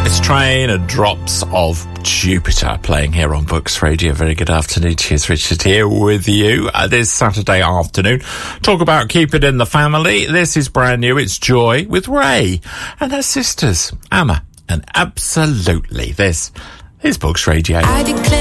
It's Train and Drops of Jupiter playing here on Books Radio. Very good afternoon to you. It's Richard here with you this Saturday afternoon. Talk about Keep It in the Family. This is brand new. It's Joy with Ray and her sisters, Amma and Absolutely. This is Books Radio. I declare